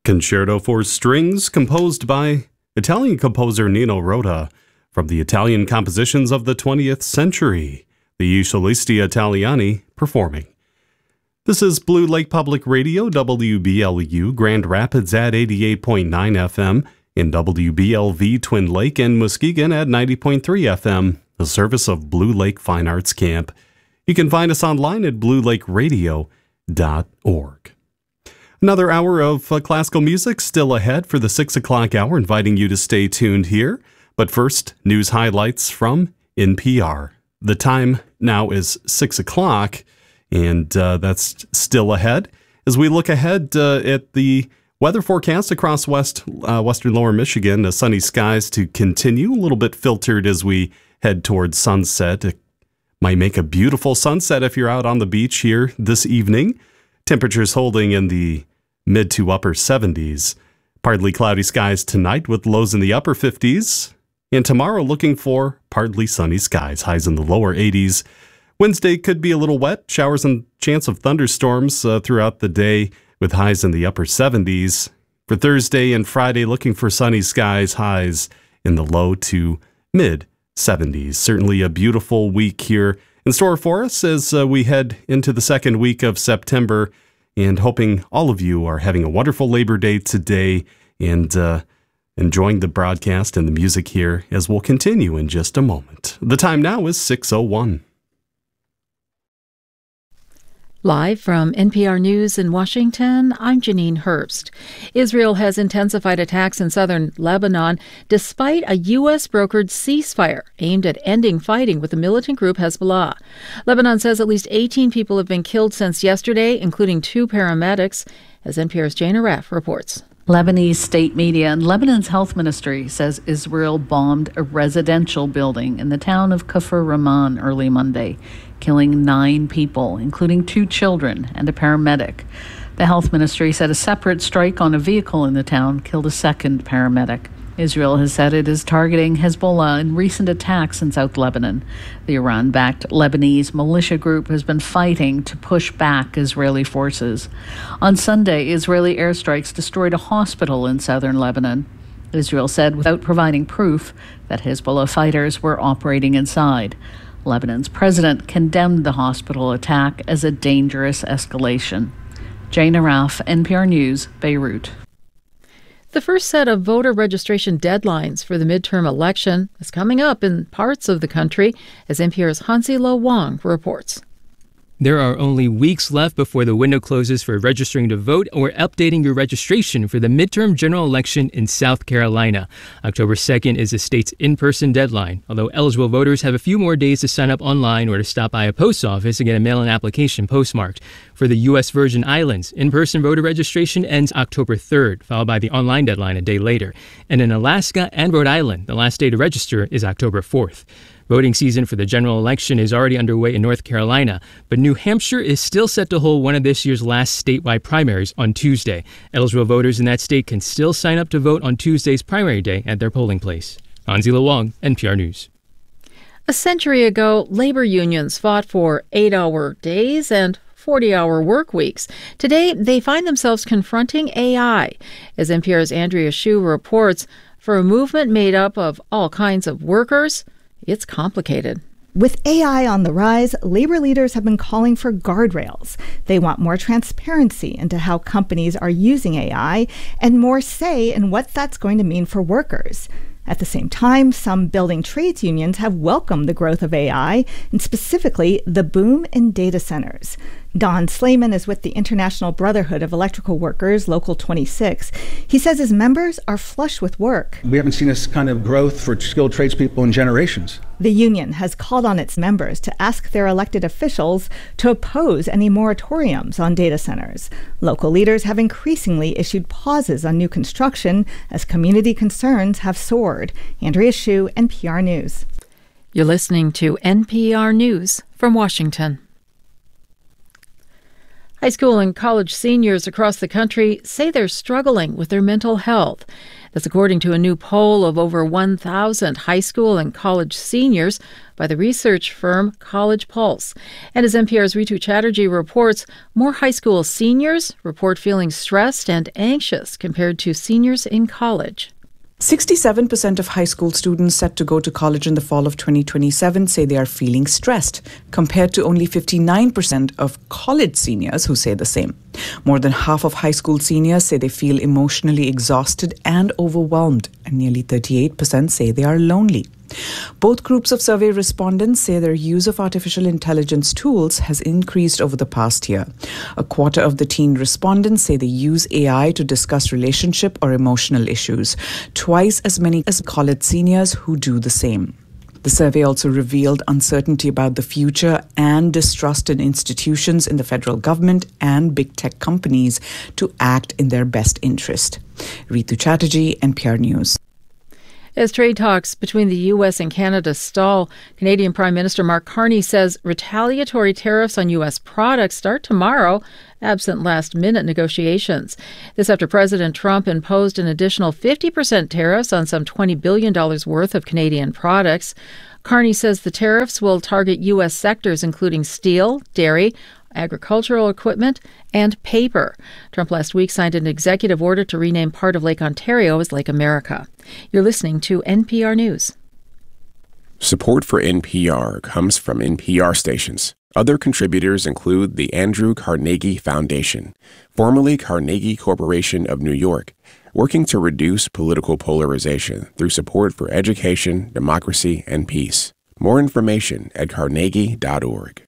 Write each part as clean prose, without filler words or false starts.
Concerto for Strings, composed by Italian composer Nino Rota from the Italian compositions of the 20th century, the Solisti Italiani performing. This is Blue Lake Public Radio, WBLU, Grand Rapids at 88.9 FM, in WBLV Twin Lake and Muskegon at 90.3 FM, a service of Blue Lake Fine Arts Camp. You can find us online at bluelakeradio.org. Another hour of classical music still ahead for the 6 o'clock hour, inviting you to stay tuned here. But first, news highlights from NPR. The time now is 6 o'clock, and that's still ahead. As we look ahead at the weather forecast across western lower Michigan, sunny skies to continue, a little bit filtered as we head towards sunset. It might make a beautiful sunset if you're out on the beach here this evening. Temperatures holding in the mid to upper 70s. Partly cloudy skies tonight with lows in the upper 50s. And tomorrow looking for partly sunny skies, highs in the lower 80s. Wednesday could be a little wet, showers and chance of thunderstorms throughout the day with highs in the upper 70s. For Thursday and Friday, looking for sunny skies, highs in the low to mid 70s. Certainly a beautiful week here in store for us as we head into the second week of September, and hoping all of you are having a wonderful Labor Day today and enjoying the broadcast and the music here as we'll continue in just a moment. The time now is 6:01. Live from NPR News in Washington, I'm Janine Herbst. Israel has intensified attacks in southern Lebanon despite a U.S.-brokered ceasefire aimed at ending fighting with the militant group Hezbollah. Lebanon says at least 18 people have been killed since yesterday, including 2 paramedics, as NPR's Jane Araf reports. Lebanese state media and Lebanon's health ministry says Israel bombed a residential building in the town of Kafr Rahman early Monday, killing 9 people, including 2 children and a paramedic. The health ministry said a separate strike on a vehicle in the town killed a second paramedic. Israel has said it is targeting Hezbollah in recent attacks in South Lebanon. The Iran-backed Lebanese militia group has been fighting to push back Israeli forces. On Sunday, Israeli airstrikes destroyed a hospital in southern Lebanon. Israel said without providing proof that Hezbollah fighters were operating inside. Lebanon's president condemned the hospital attack as a dangerous escalation. Jane Araf, NPR News, Beirut. The first set of voter registration deadlines for the midterm election is coming up in parts of the country, as NPR's Hansi Lo Wang reports. There are only weeks left before the window closes for registering to vote or updating your registration for the midterm general election in South Carolina. October 2nd is the state's in-person deadline, although eligible voters have a few more days to sign up online or to stop by a post office to get a mail-in application postmarked. For the U.S. Virgin Islands, in-person voter registration ends October 3rd, followed by the online deadline a day later. And in Alaska and Rhode Island, the last day to register is October 4th. Voting season for the general election is already underway in North Carolina, but New Hampshire is still set to hold one of this year's last statewide primaries on Tuesday. Eligible voters in that state can still sign up to vote on Tuesday's primary day at their polling place. Hansi Lo Wang, NPR News. A century ago, labor unions fought for 8-hour days and 40-hour work weeks. Today, they find themselves confronting AI. As NPR's Andrea Hsu reports, for a movement made up of all kinds of workers, it's complicated. With AI on the rise, labor leaders have been calling for guardrails. They want more transparency into how companies are using AI and more say in what that's going to mean for workers. At the same time, some building trades unions have welcomed the growth of AI, and specifically the boom in data centers. Don Slayman is with the International Brotherhood of Electrical Workers, Local 26. He says his members are flush with work. We haven't seen this kind of growth for skilled tradespeople in generations. The union has called on its members to ask their elected officials to oppose any moratoriums on data centers. Local leaders have increasingly issued pauses on new construction as community concerns have soared. Andrea Hsu, NPR News. You're listening to NPR News from Washington. High school and college seniors across the country say they're struggling with their mental health. That's according to a new poll of over 1,000 high school and college seniors by the research firm College Pulse. And as NPR's Ritu Chatterjee reports, more high school seniors report feeling stressed and anxious compared to seniors in college. 67% of high school students set to go to college in the fall of 2027 say they are feeling stressed, compared to only 59% of college seniors who say the same. More than half of high school seniors say they feel emotionally exhausted and overwhelmed, and nearly 38% say they are lonely. Both groups of survey respondents say their use of artificial intelligence tools has increased over the past year. A quarter of the teen respondents say they use AI to discuss relationship or emotional issues, twice as many as college seniors who do the same. The survey also revealed uncertainty about the future and distrust in institutions in the federal government and big tech companies to act in their best interest. Ritu Chatterjee, NPR News. As trade talks between the U.S. and Canada stall, Canadian Prime Minister Mark Carney says retaliatory tariffs on U.S. products start tomorrow, absent last-minute negotiations. This after President Trump imposed an additional 50% tariffs on some $20 billion worth of Canadian products. Carney says the tariffs will target U.S. sectors including steel, dairy, agricultural equipment, and paper. Trump last week signed an executive order to rename part of Lake Ontario as Lake America. You're listening to NPR News. Support for NPR comes from NPR stations. Other contributors include the Andrew Carnegie Foundation, formerly Carnegie Corporation of New York, working to reduce political polarization through support for education, democracy, and peace. More information at carnegie.org.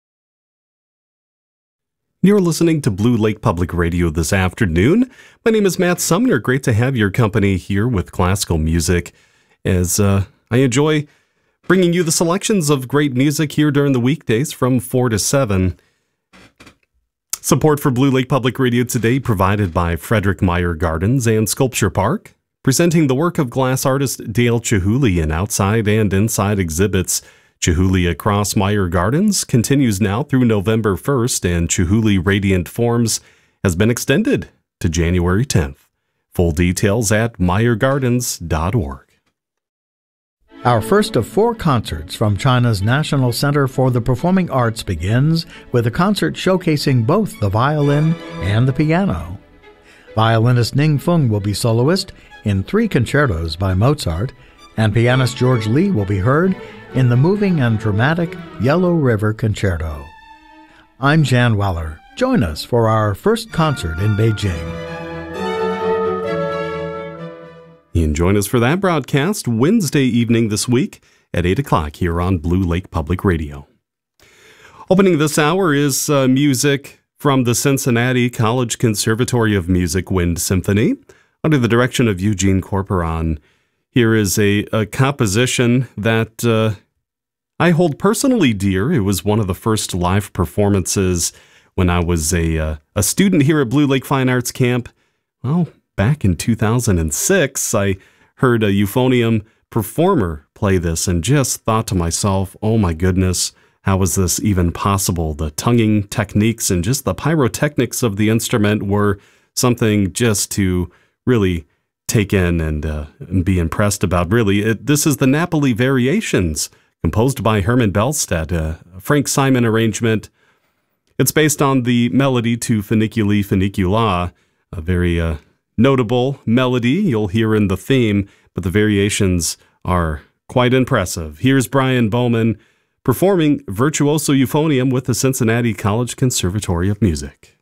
You're listening to Blue Lake Public Radio this afternoon. My name is Matt Sumner. Great to have your company here with classical music as I enjoy bringing you the selections of great music here during the weekdays from 4 to 7. Support for Blue Lake Public Radio today provided by Frederick Meyer Gardens and Sculpture Park, presenting the work of glass artist Dale Chihuly in outside and inside exhibits. Chihuly across Meyer Gardens continues now through November 1st, and Chihuly Radiant Forms has been extended to January 10th. Full details at meyergardens.org. Our first of 4 concerts from China's National Center for the Performing Arts begins with a concert showcasing both the violin and the piano. Violinist Ning Feng will be soloist in 3 concertos by Mozart, and pianist George Lee will be heard in the moving and dramatic Yellow River Concerto. I'm Jan Weller. Join us for our first concert in Beijing. You can join us for that broadcast Wednesday evening this week at 8 o'clock here on Blue Lake Public Radio. Opening this hour is music from the Cincinnati College Conservatory of Music Wind Symphony under the direction of Eugene Corporon. Here is a composition that I hold personally dear. It was one of the first live performances when I was a student here at Blue Lake Fine Arts Camp. Well, back in 2006, I heard a euphonium performer play this and just thought to myself, oh my goodness, how is this even possible? The tonguing techniques and just the pyrotechnics of the instrument were something just to really take in and be impressed about. Really, this is the Napoli Variations, composed by Herman Bellstedt, a Frank Simon arrangement. It's based on the melody to Funiculi Funicula, a very notable melody you'll hear in the theme, but the variations are quite impressive. Here's Brian Bowman performing Virtuoso Euphonium with the Cincinnati College Conservatory of Music.